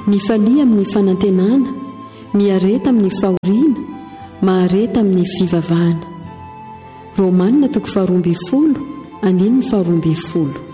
mifalia amin'ny fanantenana, miareta amin'ny fahoriana, mahareta amin'ny fivavahana. Romanina 12:20